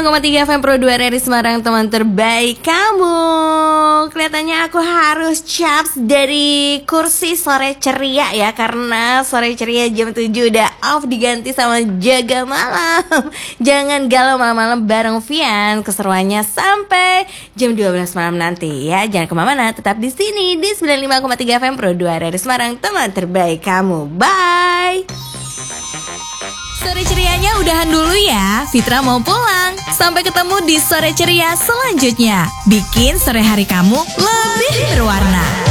95,3 FM Pro 2 RRI Semarang, teman terbaik kamu. Kelihatannya aku harus caps dari kursi sore ceria ya, karena sore ceria jam 7 udah off, diganti sama jaga malam. Jangan galau malam-malam bareng Vian, keseruannya sampai jam 12 malam nanti ya. Jangan kemana-mana, tetap di sini di 95,3 FM Pro 2 RRI Semarang, teman terbaik kamu. Bye. Sore cerianya udahan dulu ya, Fitra mau pulang. Sampai ketemu di sore ceria selanjutnya. Bikin sore hari kamu lebih berwarna.